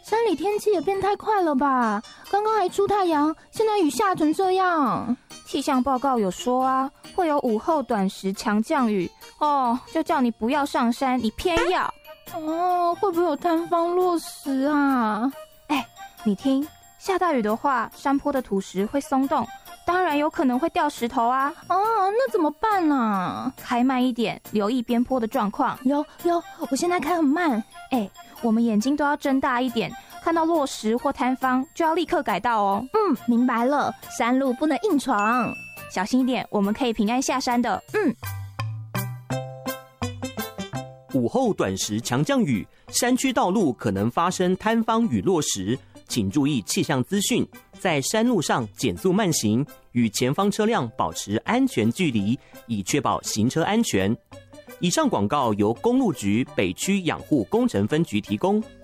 山里天气也变太快了吧？刚刚还出太阳，现在雨下成这样。 气象报告有说啊，会有午后短时强降雨哦，就叫你不要上山，你偏要。 会不会有塌方落石啊？ 你听，下大雨的话，山坡的土石会松动，当然有可能会掉石头啊。 那怎么办啊？ 开慢一点，留意边坡的状况。 有，我现在开很慢。 我们眼睛都要睁大一点，看到落石或塌方就要立刻改道哦。 明白了，山路不能硬闯， 小心一点，我们可以平安下山的。 午后短时强降雨，山区道路可能发生塌方与落石，请注意气象资讯，在山路上减速慢行，与前方车辆保持安全距离，以确保行车安全。以上广告由公路局北区养护工程分局提供。